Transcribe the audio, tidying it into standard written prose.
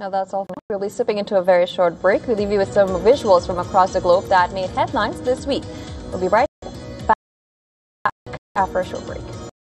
Now that's all. We'll be sipping into a very short break. We'll leave you with some visuals from across the globe that made headlines this week. We'll be right back after a short break.